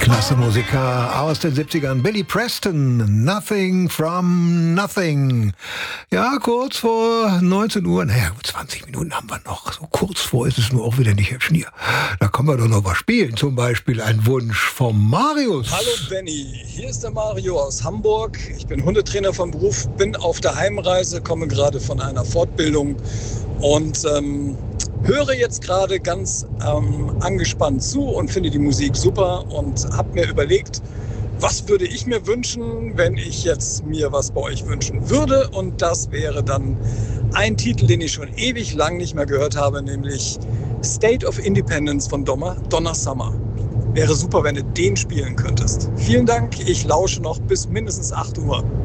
Klasse Musiker aus den 70ern. Billy Preston, Nothing from Nothing. Ja, kurz vor 19 Uhr, 20 Minuten haben wir noch. So kurz vor ist es nur auch wieder nicht, Herr Schnier. Da können wir doch noch was spielen. Zum Beispiel ein Wunsch vom Marius. Hallo Benny, hier ist der Mario aus Hamburg. Ich bin Hundetrainer vom Beruf, bin auf der Heimreise, komme gerade von einer Fortbildung und höre jetzt gerade ganz angespannt zu und finde die Musik super und habe mir überlegt, was würde ich mir wünschen, wenn ich jetzt mir was bei euch wünschen würde. Und das wäre dann ein Titel, den ich schon ewig lang nicht mehr gehört habe, nämlich State of Independence von Donna Summer. Wäre super, wenn du den spielen könntest. Vielen Dank, ich lausche noch bis mindestens 8 Uhr.